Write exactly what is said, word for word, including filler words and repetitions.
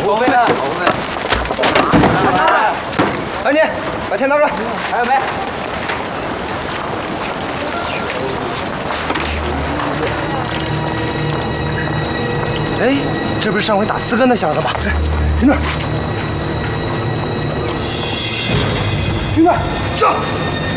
五分了，五分。钱拿来，赶紧把钱拿出来。还有没？哎，这不是上回打四个那小子吗？停住！停住！上！